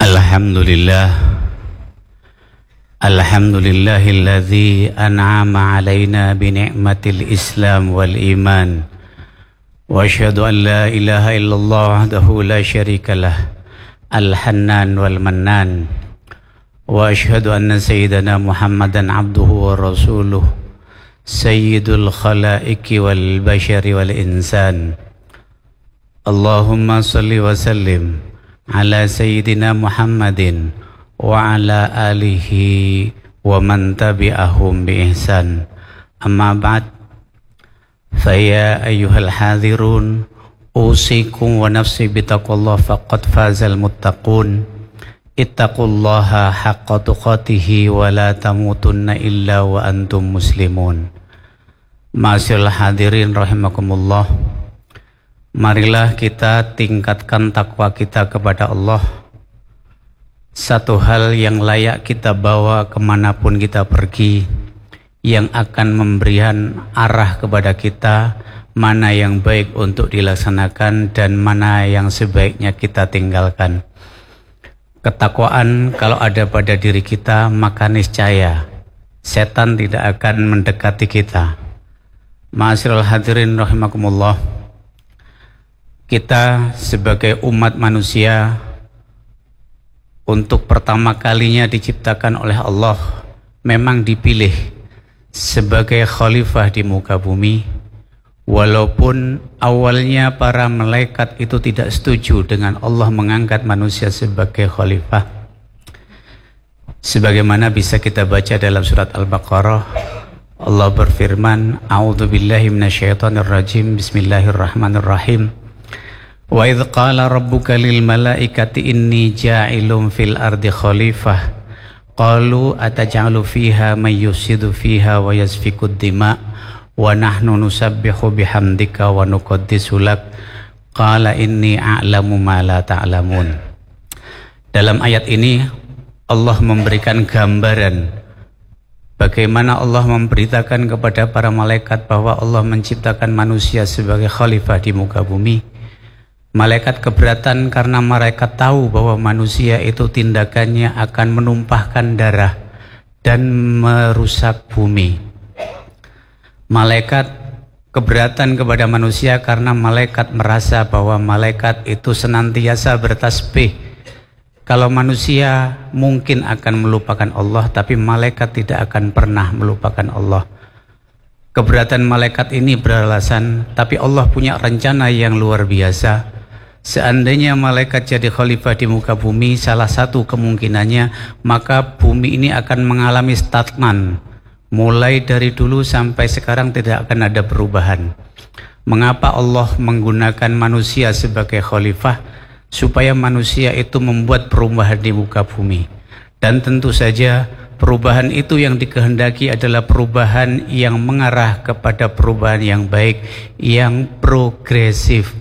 Alhamdulillah, alhamdulillahilladzi an'ama alaina bi ni'matil Islam wal iman. Wa asyhadu an la ilaha illallah wahdahu la syarikalah, al-Hannan wal Mannan. Wa asyhadu anna sayyidana Muhammadan abduhu wa rasuluh, sayyidul khalaiqi wal bashari wal insan. Allahumma salli wa sallim ala sayyidina Muhammadin wa ala alihi wa man tabi'ahum bi ihsan. Amma ba'd, fa ya ayyuhal hadirun, usikum wa nafsi bitaqwallah faqad fazal muttaqun. Ittaqullaha haqqa tuqatihi wa la tamutunna illa wa antum muslimun. Ma'asyiral hadirin rahimakumullah, marilah kita tingkatkan takwa kita kepada Allah. Satu hal yang layak kita bawa kemanapun kita pergi, yang akan memberikan arah kepada kita mana yang baik untuk dilaksanakan dan mana yang sebaiknya kita tinggalkan. Ketakwaan kalau ada pada diri kita, maka niscaya setan tidak akan mendekati kita. Ma'asyiral hadirin rahimakumullah, kita sebagai umat manusia untuk pertama kalinya diciptakan oleh Allah, memang dipilih sebagai khalifah di muka bumi. Walaupun awalnya para malaikat itu tidak setuju dengan Allah mengangkat manusia sebagai khalifah. Sebagaimana bisa kita baca dalam surat Al-Baqarah, Allah berfirman, a'udzubillahi minasyaitonirrajim, bismillahirrahmanirrahim. Wa idh qala rabbuka lil malaikati inni ja'ilun fil ardi khalifah qalu ataj'alu fiha may yufsidu fiha wa yasfikud dima wa nahnu nusabbihu bihamdika wa nuqaddisu lak qala inni a'lamu ma la ta'lamun. Dalam ayat ini Allah memberikan gambaran bagaimana Allah memberitakan kepada para malaikat bahwa Allah menciptakan manusia sebagai khalifah di muka bumi. Malaikat keberatan karena mereka tahu bahwa manusia itu tindakannya akan menumpahkan darah dan merusak bumi. Malaikat keberatan kepada manusia karena malaikat merasa bahwa malaikat itu senantiasa bertasbih. Kalau manusia mungkin akan melupakan Allah, tapi malaikat tidak akan pernah melupakan Allah. Keberatan malaikat ini beralasan, tapi Allah punya rencana yang luar biasa. Seandainya malaikat jadi khalifah di muka bumi, salah satu kemungkinannya maka bumi ini akan mengalami stagnan. Mulai dari dulu sampai sekarang tidak akan ada perubahan. Mengapa Allah menggunakan manusia sebagai khalifah? Supaya manusia itu membuat perubahan di muka bumi. Dan tentu saja perubahan itu yang dikehendaki adalah perubahan yang mengarah kepada perubahan yang baik, yang progresif.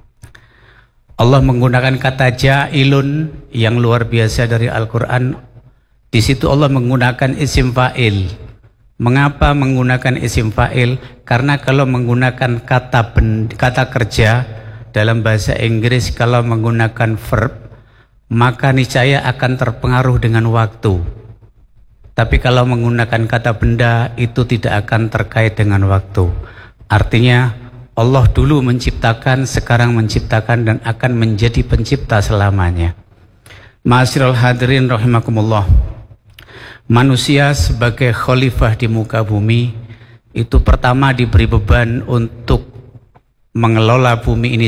Allah menggunakan kata ja'ilun yang luar biasa dari Al-Quran. Di situ Allah menggunakan isim fa'il. Mengapa menggunakan isim fa'il? Karena kalau menggunakan kata kerja dalam bahasa Inggris, kalau menggunakan verb, maka niscaya akan terpengaruh dengan waktu. Tapi kalau menggunakan kata benda, itu tidak akan terkait dengan waktu. Artinya Allah dulu menciptakan, sekarang menciptakan, dan akan menjadi pencipta selamanya. Ma'asyiral hadirin rahimakumullah, manusia sebagai khalifah di muka bumi itu pertama diberi beban untuk mengelola bumi ini